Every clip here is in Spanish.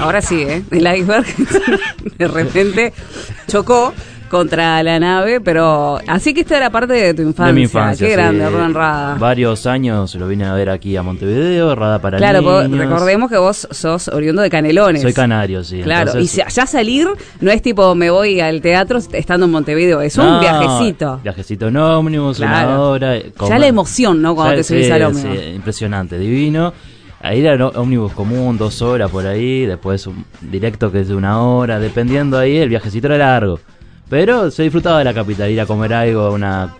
ahora sí, el iceberg de repente chocó contra la nave, pero así que esta era parte de tu infancia. De mi infancia, qué sí. grande, Rubén Rada. Varios años lo vine a ver aquí a Montevideo, Rada para claro, niños. Recordemos que vos sos oriundo de Canelones. Soy canario, sí. Claro, Entonces, y allá salir no es tipo me voy al teatro estando en Montevideo, es un viajecito. Viajecito en ómnibus, claro. una hora. Ya la emoción, ¿no? Cuando te subís al ómnibus. Sí, impresionante, divino. Ahí era ómnibus común, 2 horas por ahí, después un directo que es de 1 hora, dependiendo ahí, el viajecito era largo. Pero se disfrutaba de la capital, ir a comer algo, una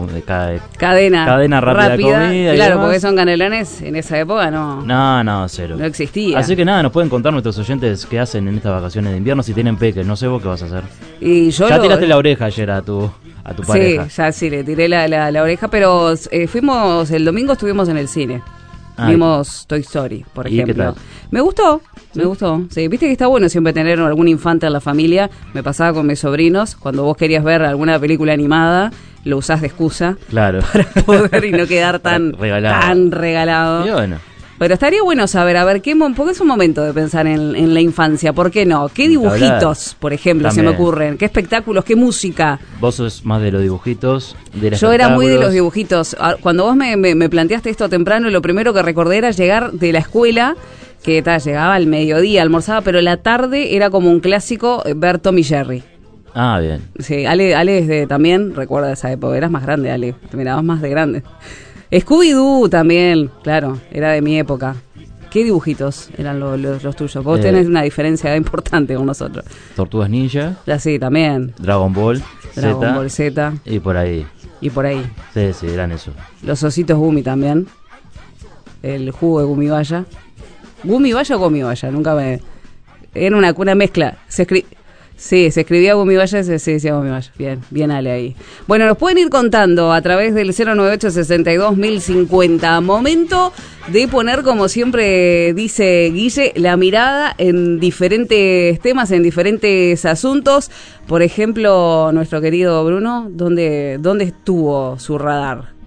cadena rápida de comida. Claro, porque son Canelones en esa época no, cero. No existía. Así que nada, nos pueden contar nuestros oyentes qué hacen en estas vacaciones de invierno si tienen peques. No sé vos qué vas a hacer. Y yo ya tiraste la oreja ayer a tu pareja. Sí, le tiré la oreja, pero fuimos, el domingo estuvimos en el cine. Vimos Toy Story, por ejemplo. ¿Y qué tal? Me gustó. Sí, viste que está bueno siempre tener algún infante en la familia. Me pasaba con mis sobrinos. Cuando vos querías ver alguna película animada, lo usás de excusa. Claro. Para poder y no quedar tan regalado. Y bueno. Pero estaría bueno saber, porque es un momento de pensar en la infancia. ¿Por qué no? ¿Qué dibujitos, por ejemplo, también se me ocurren? ¿Qué espectáculos? ¿Qué música? Vos sos más de los dibujitos. Yo era muy de los dibujitos. Cuando vos me planteaste esto temprano, lo primero que recordé era llegar de la escuela, que llegaba al mediodía, almorzaba, pero la tarde era como un clásico ver Tom y Jerry. Ah, bien. Sí, Ale también recuerda esa época. Eras más grande, Ale. Te mirabas más de grande. Scooby-Doo también, claro, era de mi época. ¿Qué dibujitos eran los tuyos? Vos tenés una diferencia importante con nosotros. Tortugas Ninja. Ya sí, también. Dragon Ball Z. Y por ahí. Sí, eran eso. Los ositos Gumi también. El jugo de Gumibaya. ¿Gumibaya o Gomibaya? Nunca me... Era una mezcla. Se escribía Gumibaya y se decía Gumibaya. Bien Ale ahí. Bueno, nos pueden ir contando a través del 098-62-1050. Momento de poner, como siempre dice Guille, la mirada en diferentes temas, en diferentes asuntos. Por ejemplo, nuestro querido Bruno, ¿dónde estuvo su radar?